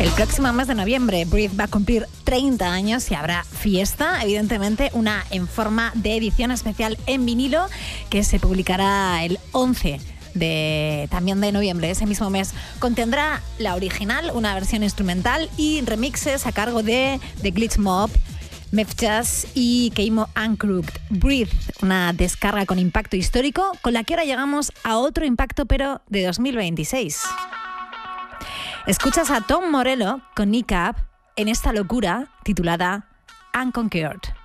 El próximo mes de noviembre, Breathe va a cumplir 30 años y habrá fiesta, evidentemente, una en forma de edición especial en vinilo que se publicará el 11 también de noviembre. Ese mismo mes contendrá la original, una versión instrumental y remixes a cargo de The Glitch Mob, Mef Jazz y Keimo Uncrooked. Breathe, una descarga con impacto histórico, con la que ahora llegamos a otro impacto, pero de 2026. Escuchas a Tom Morello con Nick Up en esta locura titulada Unconquered.